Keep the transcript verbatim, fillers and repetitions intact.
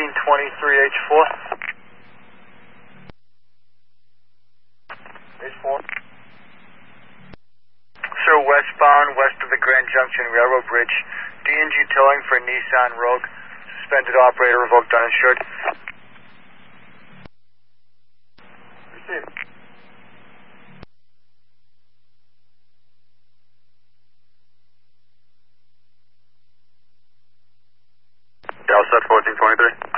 fourteen twenty-three H four. H four. Sir, westbound, west of the Grand Junction Railroad Bridge. D and G towing for Nissan Rogue. Suspended operator, revoked uninsured. Received. Dallas fourteen twenty-three.